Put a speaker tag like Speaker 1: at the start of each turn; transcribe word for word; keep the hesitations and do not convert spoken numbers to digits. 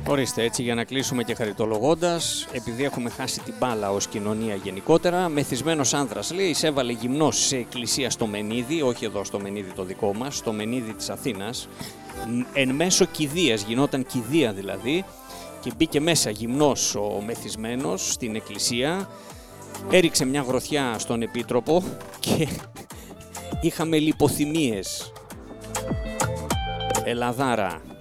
Speaker 1: Ορίστε, έτσι για να κλείσουμε και χαριτολογώντας, επειδή έχουμε χάσει την μπάλα ως κοινωνία γενικότερα, μεθυσμένος άνδρας, λέει, εισέβαλε γυμνός σε εκκλησία στο Μενίδη, όχι εδώ στο Μενίδη το δικό μας, στο Μενίδη της Αθήνας, εν μέσω κηδείας, γινόταν κηδεία δηλαδή, και μπήκε μέσα γυμνός ο μεθυσμένος στην εκκλησία, έριξε μια γροθιά στον επίτροπο και είχαμε λιποθυμίες. Ελαδάρα.